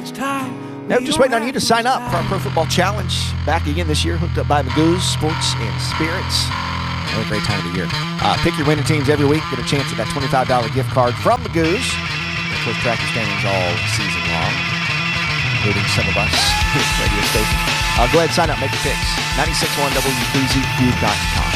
Nope, just waiting on you to sign up for our Pro Football Challenge. Back again this year, hooked up by Magoo's Sports and Spirits. Another great time of the year. Pick your winning teams every week. Get a chance at that $25 gift card from Magoo's. Of course, track your standings all season long, including some of us here at the radio station. Go ahead, sign up, make your picks. 96.1 WBZQ.com.